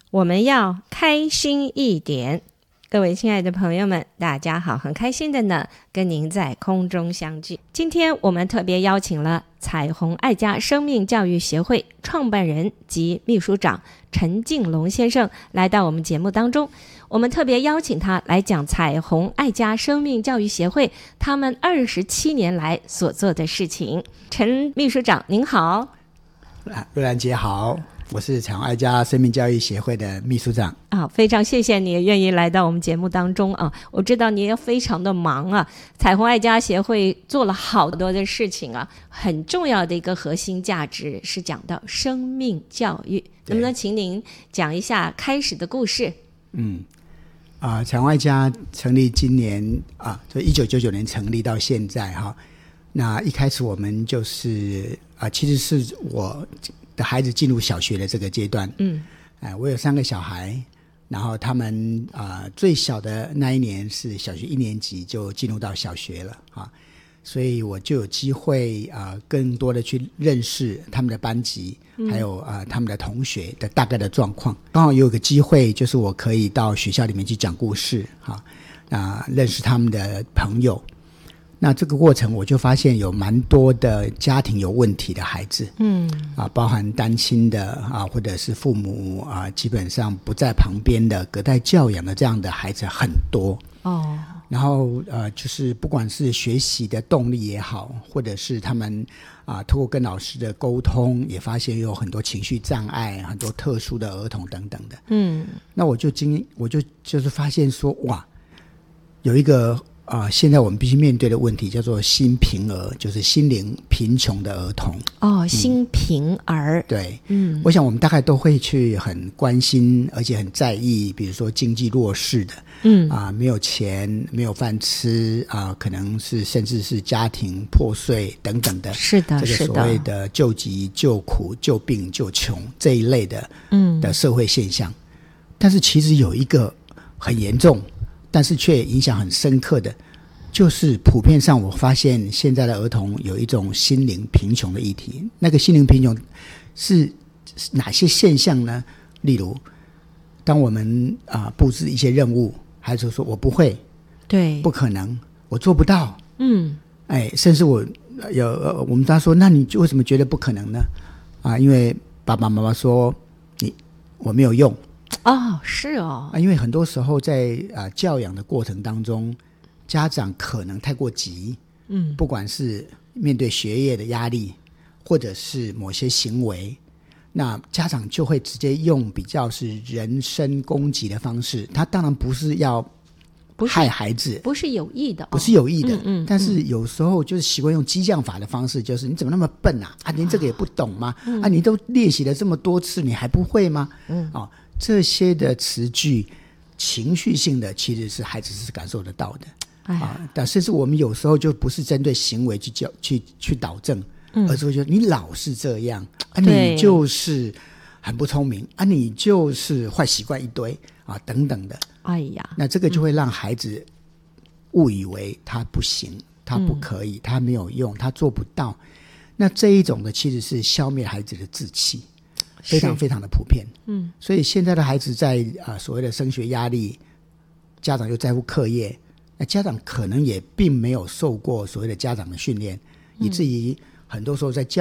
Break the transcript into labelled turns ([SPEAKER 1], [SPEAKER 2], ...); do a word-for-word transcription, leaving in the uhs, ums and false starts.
[SPEAKER 1] 我们要开心一点。各位亲爱的朋友们，大家好，很开心的呢跟您在空中相聚。今天我们特别邀请了彩虹爱家生命教育协会创办人及秘书长陈敬龙先生来到我们节目当中。我们特别邀请他来讲彩虹爱家生命教育协会他们二十七年来所做的事情。陈秘书长您好。
[SPEAKER 2] 瑞兰姐好，我是彩虹爱家生命教育协会的秘书长
[SPEAKER 1] 啊，非常谢谢你愿意来到我们节目当中啊！我知道你也非常的忙啊，彩虹爱家协会做了好多的事情啊，很重要的一个核心价值是讲到生命教育，能不能请您讲一下开始的故事？
[SPEAKER 2] 嗯，啊、呃，彩虹爱家成立今年啊，就一九九九年成立到现在哈。那一开始我们就是啊、呃，其实是我的孩子进入小学的这个阶段，嗯，哎、呃，我有三个小孩，然后他们啊、呃、最小的那一年是小学一年级就进入到小学了啊，所以我就有机会啊、呃、更多的去认识他们的班级，嗯、还有啊、呃、他们的同学的大概的状况。刚好有个机会，就是我可以到学校里面去讲故事啊，啊、呃、认识他们的朋友。那这个过程我就发现有蛮多的家庭有问题的孩子，嗯，啊，包含单亲的啊，或者是父母啊，基本上不在旁边的隔代教养的这样的孩子很多哦。然后呃，就是不管是学习的动力也好，或者是他们啊，透过跟老师的沟通，也发现有很多情绪障碍，很多特殊的儿童等等的，嗯。那我就经我就就是发现说，哇，有一个。啊、呃，现在我们必须面对的问题叫做心贫儿，就是心灵贫穷的儿童。
[SPEAKER 1] 哦，心贫儿、嗯，
[SPEAKER 2] 对，嗯，我想我们大概都会去很关心，而且很在意，比如说经济弱势的，嗯啊、呃，没有钱，没有饭吃啊、呃，可能是甚至是家庭破碎等等的，
[SPEAKER 1] 是的，
[SPEAKER 2] 这个所谓的救急、救苦、救病、救穷这一类的，嗯的社会现象。但是其实有一个很严重。但是却影响很深刻的，就是普遍上我发现现在的儿童有一种心灵贫穷的议题。那个心灵贫穷是哪些现象呢？例如，当我们啊、呃、布置一些任务，孩子说我不会，
[SPEAKER 1] 对，
[SPEAKER 2] 不可能，我做不到，
[SPEAKER 1] 嗯，
[SPEAKER 2] 哎，甚至我有呃我们他说，那你为什么觉得不可能呢？啊，因为爸爸妈妈说你我没有用。
[SPEAKER 1] 哦，是哦，
[SPEAKER 2] 啊，因为很多时候在啊、呃、教养的过程当中，家长可能太过急，嗯，不管是面对学业的压力，或者是某些行为，那家长就会直接用比较是人身攻击的方式。他当然不是要害孩子，
[SPEAKER 1] 不是有意的、哦，
[SPEAKER 2] 不是有意的，嗯嗯嗯，但是有时候就是习惯用激将法的方式，就是你怎么那么笨啊？啊，连这个也不懂吗？嗯、啊，你都练习了这么多次，你还不会吗？嗯，哦。这些的词句情绪性的其实是孩子是感受得到的、哎啊、但甚至我们有时候就不是针对行为去教去去导正、嗯、而是会觉得你老是这样啊，你就是很不聪明啊，你就是坏习惯一堆啊等等的，哎呀，那这个就会让孩子误以为他不行，他不可以、嗯、他没有用，他做不到。那这一种的其实是消灭孩子的志气，非常非常的普遍，嗯，所以现在的孩子在啊、呃、所谓的升学压力，家长又在乎课业，那家长可能也并没有受过所谓的家长的训练、嗯、以至于很多时候在教